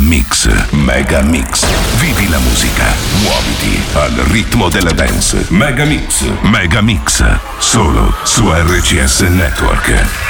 Mix. Mega Mix. Vivi la musica. Muoviti al ritmo della dance. Mega Mix. Mega Mix. Solo su RCS Network.